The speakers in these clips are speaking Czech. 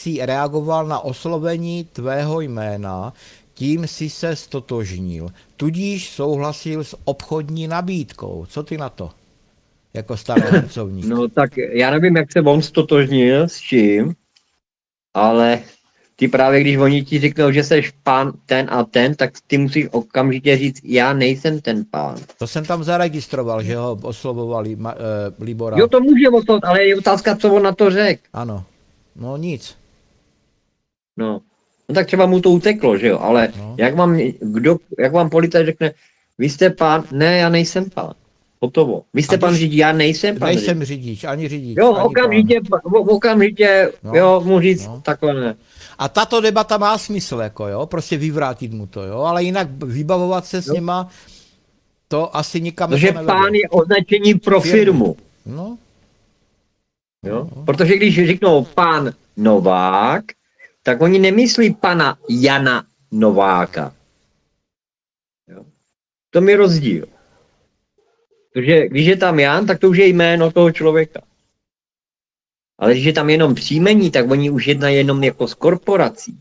jsi reagoval na oslovení tvého jména, tím si se stotožnil. Tudíž souhlasil s obchodní nabídkou. Co ty na to? Jako starý harcovník. No tak já nevím, jak se on stotožnil s čím, ale ty právě, když oni ti řeknou, že jsi pán ten a ten, tak ty musíš okamžitě říct, já nejsem ten pán. To jsem tam zaregistroval, že ho oslovovali Libora. Jo, to může oslovit, ale je otázka, co on na to řekl. Ano. No nic. No. No tak třeba mu to uteklo, že jo, ale No. jak vám policajt řekne, vy jste pán, ne, já nejsem pán. Hotovo. Vy jste pán řidič, já nejsem pán. Nejsem řidič, ani řidič. Jo, ani okamžitě, No, jo, mu říct no. takhle ne. A tato debata má smysl, jako jo, prostě vyvrátit mu to, jo, ale jinak vybavovat se s nima, to asi nikam Protože pán je označení pro firmu. No. Jo? Protože když řeknou pán Novák, tak oni nemyslí pana Jana Nováka. Jo? To je rozdíl. Protože když je tam Jan, tak to už je jméno toho člověka. Ale když je tam jenom příjmení, tak oni už jednají jenom jako s korporací.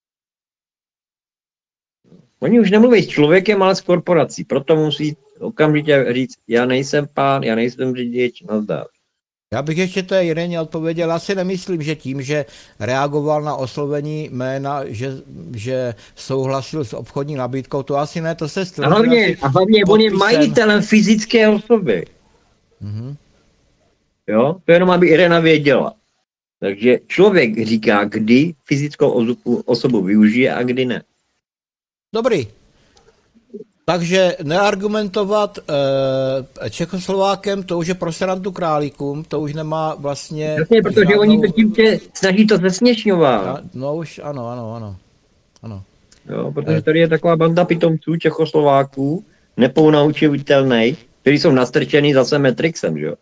Oni už nemluví s člověkem, ale s korporací. Proto musí okamžitě říct, já nejsem pán, já nejsem řidič, nazdar. Já bych ještě té Ireně odpověděl, já si nemyslím, že tím, že reagoval na oslovení jména, že souhlasil s obchodní nabídkou, to asi ne, to se A hlavně on je majitelem fyzické osoby. Mm-hmm. Jo? To jenom, aby Irena věděla. Takže člověk říká, kdy fyzickou osobu využije a kdy ne. Dobrý. Takže neargumentovat Čechoslovákem, to už je pro srandu králíkům, to už nemá vlastně... Jasně, protože žádnou... oni to tím tě snaží to zesměšňovat. No už ano. Jo, protože tady je taková banda pitomců Čechoslováků, nepounaučitelných, kteří jsou nastrčený zase Matrixem, že jo?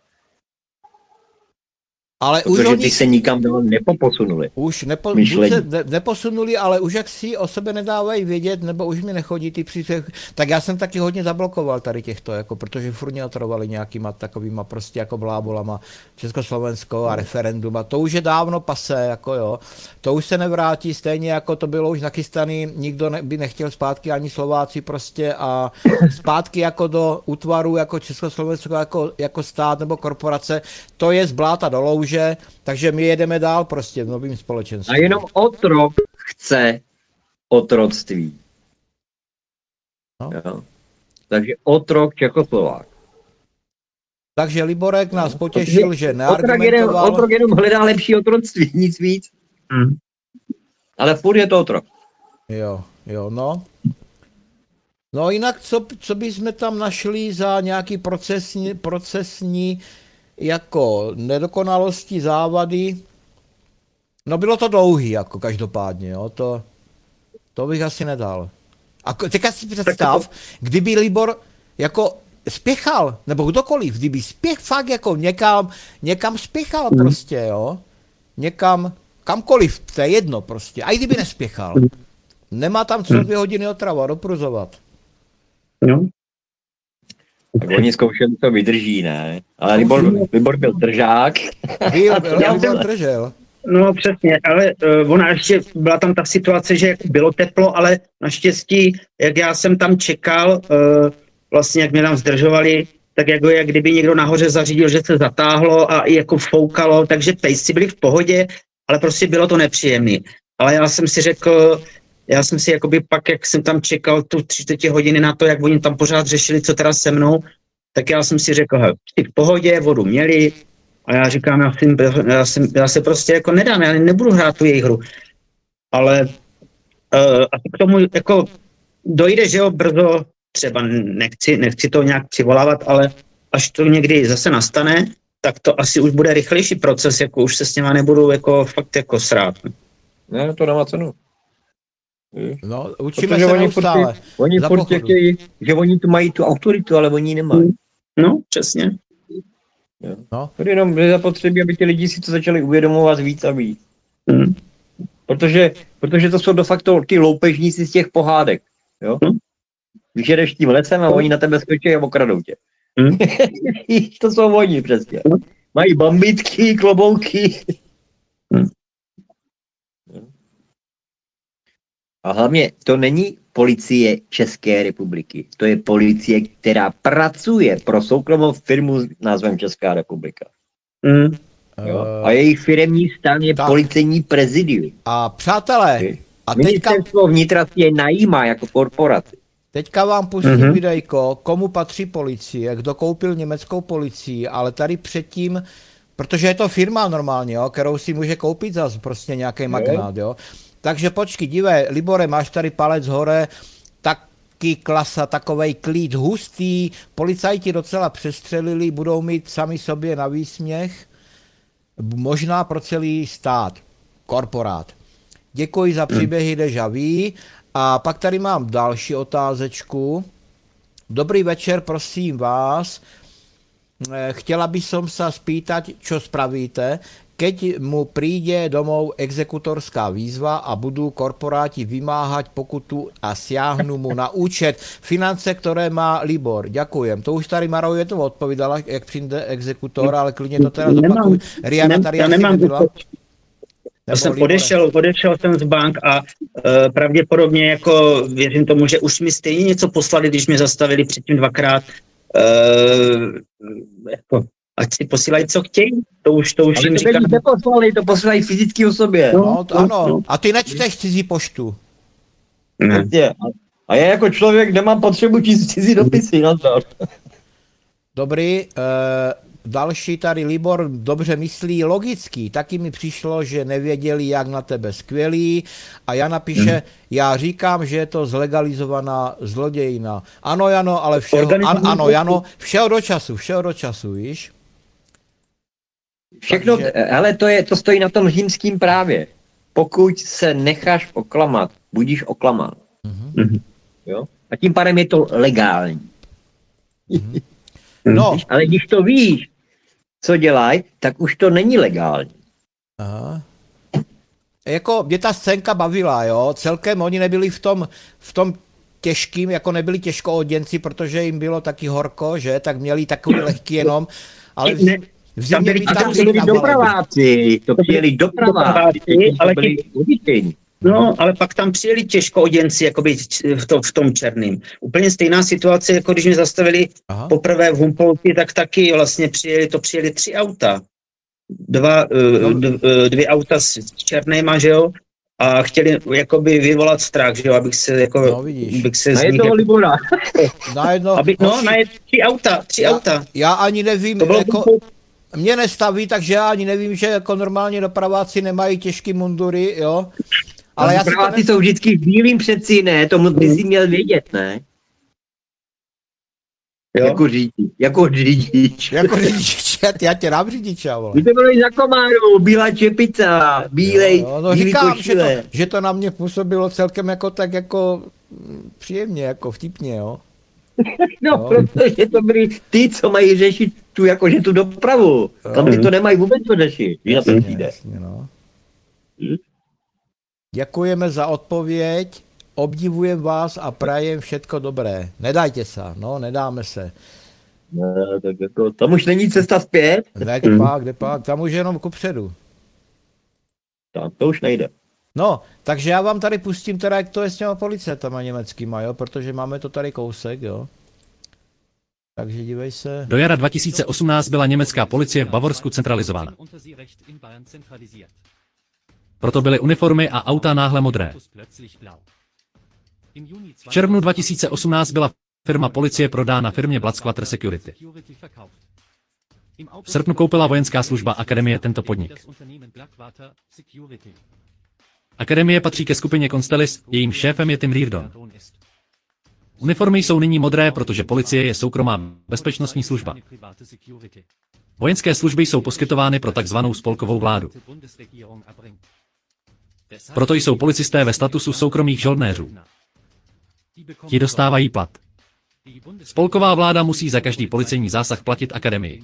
Ale protože už ty se nikam dál nepoposunuli. Už neposunuli, ale už jak si o sebe nedávají vědět, nebo už mi nechodí ty příspěvky. Tak já jsem taky hodně zablokoval tady těchto, jako, protože furt mě otrovali nějakýma takovýma prostě jako blábolama Československo a referendum a to už je dávno pasé, jako jo. To už se nevrátí, stejně jako to bylo už nachystaný, nikdo by nechtěl zpátky ani Slováci prostě a zpátky jako do útvaru jako Československo jako stát nebo korporace, to je z bláta do louže, takže my jedeme dál prostě v novým společenství. A jenom otrok chce otroctví. No. Jo. Takže otrok Čechoslovák. Takže Liborek nás potěšil, že neargumentoval. Otrok jenom hledá lepší otroctví, nic víc. Ale furt je to otrok. Jo, no. No jinak, co bychom tam našli za nějaký procesní jako nedokonalosti, závady? No bylo to dlouhý, jako každopádně, jo, to bych asi nedal. A teďka si představ, kdyby Libor jako spěchal, nebo kdokoliv, kdyby fakt jako někam spěchal prostě, jo, kamkoliv, to je jedno prostě, a i kdyby nespěchal, nemá tam co 2 hodiny otrava, dopruzovat. No. Tak oni zkoušeli, to vydrží, ne? Ale Libor byl držák. Libor držel. No přesně, ale ona ještě, byla tam ta situace, že bylo teplo, ale naštěstí, jak já jsem tam čekal, vlastně jak mě tam zdržovali, tak jako jak kdyby někdo nahoře zařídil, že se zatáhlo a i jako foukalo, takže pejsci byli v pohodě, ale prostě bylo to nepříjemné. Ale já jsem si řekl, jakoby pak, jak jsem tam čekal tu 30 hodiny na to, jak oni tam pořád řešili, co teda se mnou, tak já jsem si řekl, v pohodě, vodu měli, a já říkám, já se prostě jako nedám, já nebudu hrát tu jejich hru. Ale a k tomu jako dojde, že jo, brzo, třeba nechci to nějak přivolávat, ale až to někdy zase nastane, tak to asi už bude rychlejší proces, jako už se s něma nebudu jako fakt jako srát. Ne, to nemá cenu. No, učíme se neustále. Oni furt chtějí, že oni tu mají tu autoritu, ale oni ji nemají. No, přesně. No. To je jenom zapotřebí, aby ty lidi si to začali uvědomovat víc a víc. Protože to jsou de facto ty loupežníci z těch pohádek. Jo? Když jedeš tím lesem a oni na tebe skočí a okradou tě. To jsou oni přesně. Mají bambitky, klobouky. A hlavně to není policie České republiky. To je policie, která pracuje pro soukromou firmu s názvem Česká republika. Jo? A jejich firemní stan je tak. policejní prezidium. A přátelé, a Ministerstvo vnitra si je najímá jako korporaci. teďka vám pustím videjko, komu patří policie, kdo koupil německou policii, ale tady předtím, protože je to firma normálně, jo, kterou si může koupit zase prostě nějaký magnát, jo. Takže počkej, dívej, Libore, máš tady palec hore, taky klasa, takovej klid hustý, policajti docela přestřelili, budou mít sami sobě na výsměch, možná pro celý stát, korporát. Děkuji za příběhy déjà vu. A pak tady mám další otázečku. Dobrý večer, prosím vás. Chtěla by som sa spýtať, čo spravíte, keď mu príde domov exekutorská výzva a budú korporáti vymáhať pokutu a siahnu mu na účet finance, ktoré má Libor. Ďakujem. To už tady Marojetová odpovídala, jak přijde exekutor, ale klidně to teda zopakuj. Riana tady asi nebyla. Já jsem odešel jsem z bank a pravděpodobně jako věřím tomu, že už mi stejně něco poslali, když mě zastavili předtím dvakrát. Jako, ať si posílají, co chtějí. To už jim říkám. To posílají fyzické osobě. Ano. A ty nečteš cizí poštu. Ne. A já jako člověk nemám potřebu číst cizí dopisy. Dobrý. Další tady Libor dobře myslí logicky, taky mi přišlo, že nevěděli, jak na tebe skvělý a Jana píše, já říkám, že je to zlegalizovaná zlodějina. Ano, Jano, ale všeho do času, víš? Všechno, ale to stojí na tom římském právě. Pokud se necháš oklamat, budíš oklamán. Jo? A tím pádem je to legální. No. Ale když to víš, co dělají, tak už to není legální. Aha. Jako mě ta scénka bavila, jo, celkem oni nebyli v tom těžkým, jako nebyli těžkooděnci, protože jim bylo taky horko, že, tak měli takový lehký jenom, ale v zimě by tam přijeli dopraváci, ale byli obyčejní. No, ale pak tam přijeli těžkooděnci, jakoby v tom černým. Úplně stejná situace, jako když mě zastavili poprvé v Humpolci, tak taky vlastně přijeli 3 auta. Dvě auta s černýma, že jo? A chtěli jakoby vyvolat strach, že jo, abych se z nich... Libora. Tři auta. Já ani nevím, mě nestaví, takže já ani nevím, že jako normálně dopraváci nemají těžký mundury, jo? Ale dopraváci jsou vždycky v bílým přeci, ne? To by si měl vědět, ne? Jo? Jako řidič. Já tě dám řidiče, vole. Vy to bylo i za komáru, bílá čepica, bílý říkám, že to na mě působilo celkem jako tak jako příjemně, jako vtipně, jo. Protože to byli ty, co mají řešit tu dopravu. Tam ty to nemají vůbec to řešit. Jasně, no. Děkujeme za odpověď, obdivujem vás a prajem všetko dobré. Nedajte se, nedáme se. No, tak jako, tam už není cesta zpět. Kde pak, tam už jenom kupředu. Tam to už nejde. No, takže já vám tady pustím teda, jak to je s těma policetama německýma, jo, protože máme to tady kousek, jo. Takže dívej se. Do jara 2018 byla německá policie v Bavorsku centralizována. Proto byly uniformy a auta náhle modré. V červnu 2018 byla firma policie prodána firmě Blatzquater Security. V srpnu koupila vojenská služba Akademie tento podnik. Akademie patří ke skupině Constellis, jejím šéfem je Tim Reardon. Uniformy jsou nyní modré, protože policie je soukromá bezpečnostní služba. Vojenské služby jsou poskytovány pro takzvanou spolkovou vládu. Proto jsou policisté ve statusu soukromých žoldnéřů. Ti dostávají plat. Spolková vláda musí za každý policejní zásah platit akademii.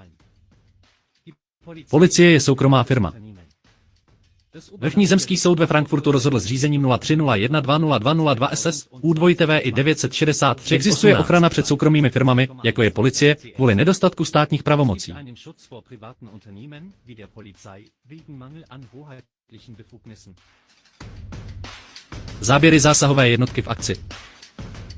Policie je soukromá firma. Vrchní zemský soud ve Frankfurtu rozhodl s řízením 0301200202 SS U2TV i 963. Existuje ochrana před soukromými firmami, jako je policie, kvůli nedostatku státních pravomocí. Záběry zásahové jednotky v akci.